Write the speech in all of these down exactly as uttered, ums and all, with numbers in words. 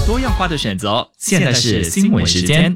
多样化的选择。现在是新闻时间。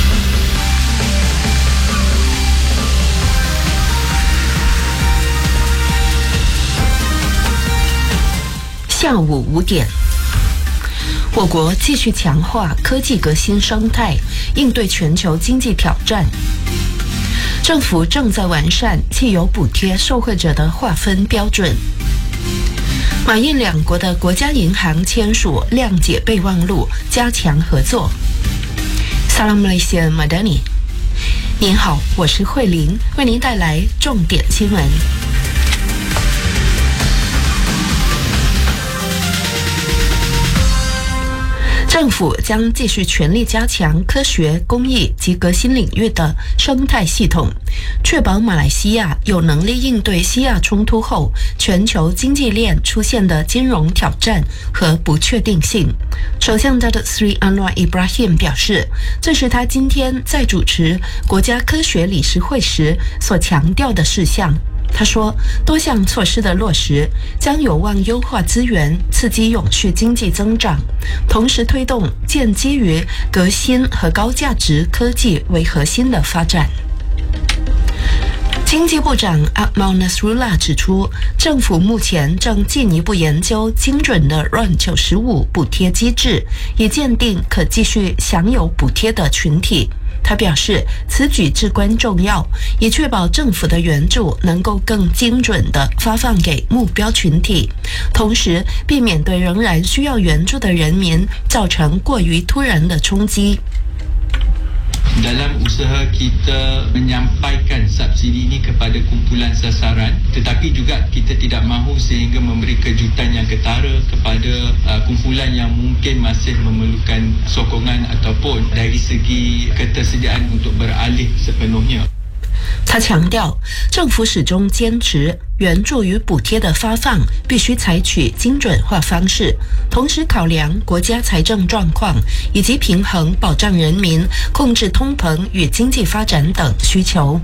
下午五点，我国继续强化科技革新生态，应对全球经济挑战。政府正在完善汽油补贴受惠者的划分标准。马印两国的国家银行签署谅解备忘录，加强合作。Salam Malaysia Madani， 您好，我是慧玲，为您带来重点新闻。政府将继续全力加强科学、工艺及革新领域的生态系统，确保马来西亚有能力应对西亚冲突后全球经济链出现的金融挑战和不确定性。首相 Datuk Seri Anwar Ibrahim 表示，这是他今天在主持国家科学理事会时所强调的事项。他说，多项措施的落实将有望优化资源，刺激永续经济增长，同时推动建基于革新和高价值科技为核心的发展。经济部长 Akmal Nasrullah 指出，政府目前正进一步研究精准的 R O N 九十五补贴机制，以鉴定可继续享有补贴的群体。他表示，此举至关重要，以确保政府的援助能够更精准地发放给目标群体，同时避免对仍然需要援助的人民造成过于突然的冲击。 Dalam usaha kita menyampaikan subsidi ini kepada kumpulan sasaran, tetapi juga kita tidak mahu sehingga memberi kejutan yang ketara kepada uh, kumpulan yang mungkin masih memerlukan sokongan ataupun dari segi ketersediaan untuk beralih sepenuhnya。 他强调，政府始终坚持援助与补贴的发放必须采取精准化方式，同时考量国家财政状况以及平衡保障人民、控制通膨与经济发展等需求。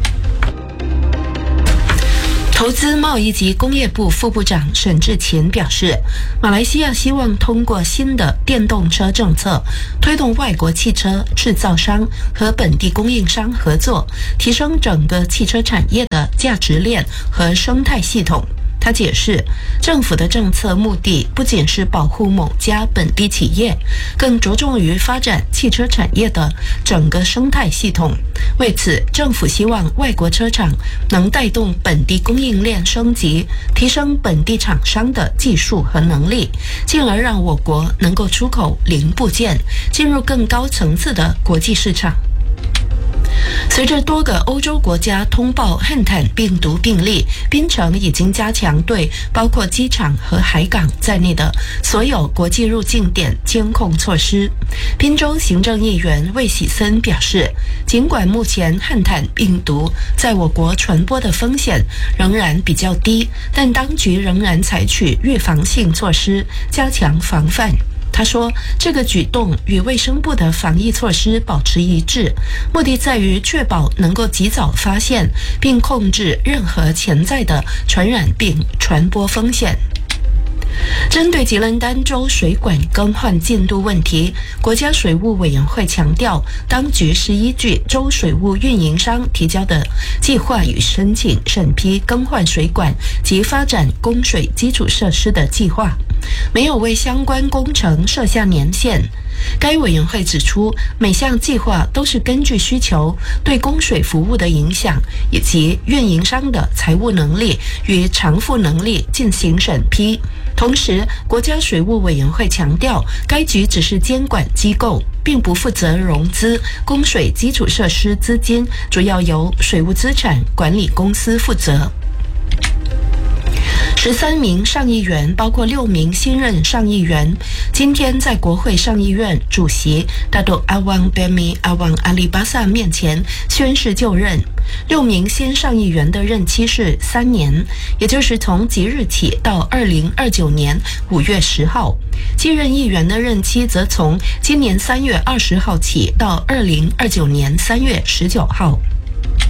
投资贸易及工业部副部长沈志勤表示，马来西亚希望通过新的电动车政策，推动外国汽车制造商和本地供应商合作，提升整个汽车产业的价值链和生态系统。他解释，政府的政策目的不仅是保护某家本地企业，更着重于发展汽车产业的整个生态系统。为此，政府希望外国车厂能带动本地供应链升级，提升本地厂商的技术和能力，进而让我国能够出口零部件，进入更高层次的国际市场。随着多个欧洲国家通报汉坦病毒病例，槟城已经加强对包括机场和海港在内的所有国际入境点监控措施。槟州行政议员魏喜森表示，尽管目前汉坦病毒在我国传播的风险仍然比较低，但当局仍然采取预防性措施，加强防范。他说，这个举动与卫生部的防疫措施保持一致，目的在于确保能够及早发现并控制任何潜在的传染病传播风险。针对吉兰丹州水管更换进度问题，国家水务委员会强调，当局是依据州水务运营商提交的计划与申请审批更换水管及发展供水基础设施的计划，没有为相关工程设下年限。该委员会指出，每项计划都是根据需求、对供水服务的影响以及运营商的财务能力与偿付能力进行审批。同时，国家水务委员会强调，该局只是监管机构，并不负责融资，供水基础设施资金主要由水务资产管理公司负责。十三名上议员，包括六名新任上议员，今天在国会上议院主席 Datuk Awang Bemi Awang Alibasa 面前宣誓就任。六名新上议员的任期是三年，也就是从即日起到二零二九年五月十号。继任议员的任期则从今年三月二十号起到二零二九年三月十九号。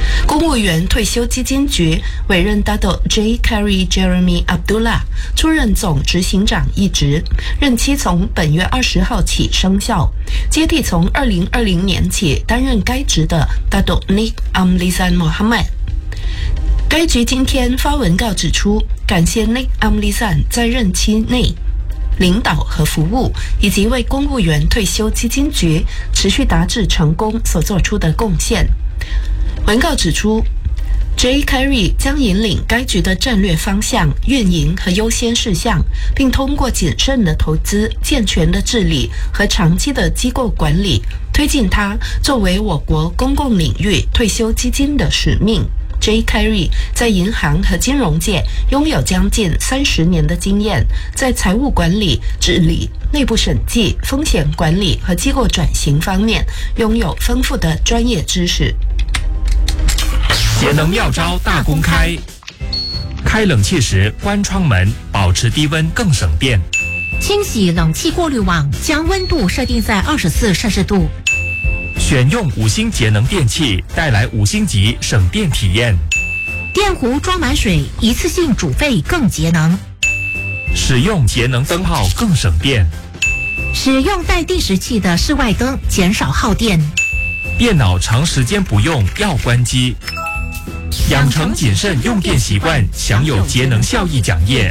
公务员退休基金局委任 Dato J. Carey Jeremy Abdullah 出任总执行长一职，任期从本月二十号起生效，接替从二零二零年起担任该职的 Dato Nick Amlizan Mohamad。该局今天发文告指出，感谢 Nick Amlizan 在任期内领导和服务，以及为公务员退休基金局持续达至成功所做出的贡献。文告指出 J. Carey 将引领该局的战略方向、运营和优先事项，并通过谨慎的投资、健全的治理和长期的机构管理，推进它作为我国公共领域退休基金的使命。J. Carey 在银行和金融界拥有将近三十年的经验，在财务管理、治理、内部审计、风险管理和机构转型方面拥有丰富的专业知识。 节能妙招大公开，开冷气时关窗门，保持低温更省电。 清洗冷气过滤网，将温度设定在二十四摄氏度。 选用五星节能电器，带来五星级省电体验。 电壶装满水，一次性煮沸更节能。 使用节能灯泡更省电。 使用带定时器的室外灯，减少耗电。 电脑长时间不用要关机。养成谨慎用电习惯，享有节能效益奖业。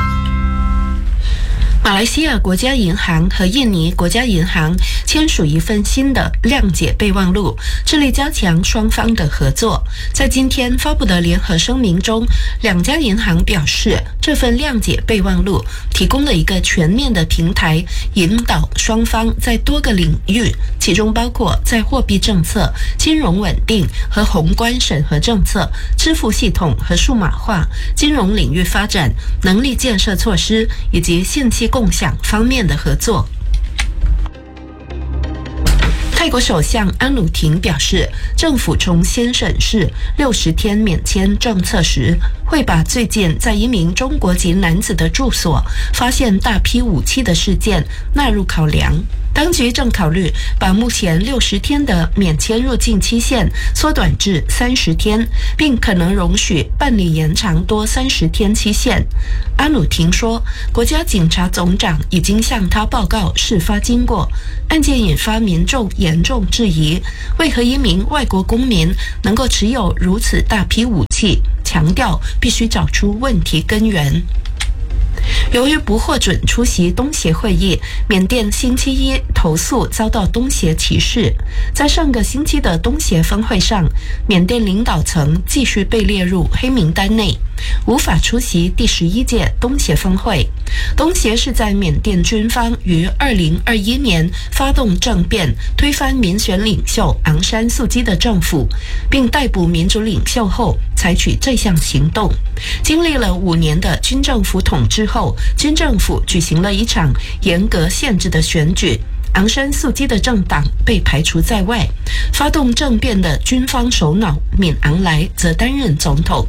马来西亚国家银行和印尼国家银行签署一份新的谅解备忘录，致力加强双方的合作。在今天发布的联合声明中，两家银行表示，这份谅解备忘录提供了一个全面的平台，引导双方在多个领域，其中包括在货币政策、金融稳定和宏观审核政策、支付系统和数码化、金融领域发展、能力建设措施以及信息共享方面的合作。泰国首相安努廷表示，政府重新审视六十天免签政策时，会把最近在一名中国籍男子的住所发现大批武器的事件纳入考量。当局正考虑把目前六十天的免签入境期限缩短至三十天，并可能容许办理延长多三十天期限。安努廷说，国家警察总长已经向他报告事发经过，案件引发民众严重质疑，为何一名外国公民能够持有如此大批武器，强调必须找出问题根源。由于不获准出席东协会议，缅甸星期一投诉遭到东协歧视。在上个星期的东协峰会上，缅甸领导层继续被列入黑名单内，无法出席第十一届东协峰会。东协是在缅甸军方于二零二一年发动政变，推翻民选领袖昂山素基的政府，并逮捕民主领袖后采取这项行动。经历了五年的军政府统治后，军政府举行了一场严格限制的选举，昂山素基的政党被排除在外，发动政变的军方首脑敏昂莱则担任总统。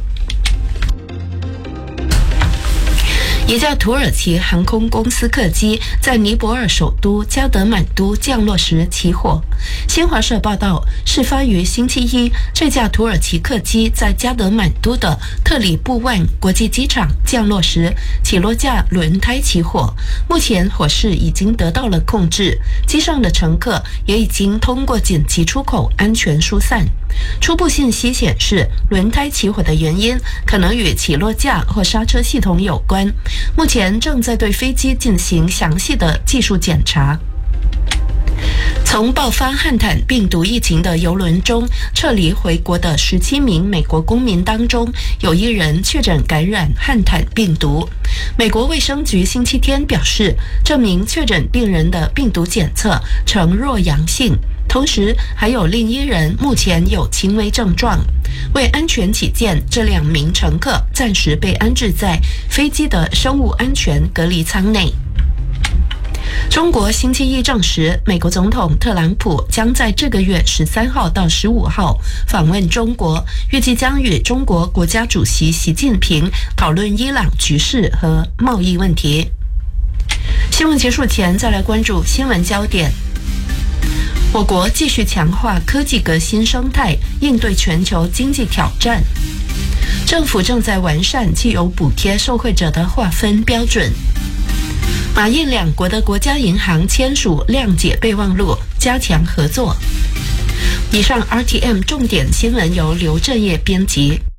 一架土耳其航空公司客机在尼泊尔首都加德满都降落时起火。新华社报道，事发于星期一，这架土耳其客机在加德满都的特里布万国际机场降落时，起落架轮胎起火。目前火势已经得到了控制，机上的乘客也已经通过紧急出口安全疏散。初步信息显示，轮胎起火的原因可能与起落架或刹车系统有关，目前正在对飞机进行详细的技术检查。从爆发汉坦病毒疫情的邮轮中撤离回国的十七名美国公民当中，有一人确诊感染汉坦病毒。美国卫生局星期天表示，这名确诊病人的病毒检测呈弱阳性，同时还有另一人目前有轻微症状。为安全起见，这两名乘客暂时被安置在飞机的生物安全隔离舱内。中国星期一证实，美国总统特朗普将在这个月十三号到十五号访问中国，预计将与中国国家主席习近平讨论伊朗局势和贸易问题。新闻结束前，再来关注新闻焦点。 我国继续强化科技革新生态，应对全球经济挑战。政府正在完善既有补贴受惠者的划分标准。马印两国的国家银行签署谅解备忘录，加强合作。以上 R T M 重点新闻由刘正业编辑。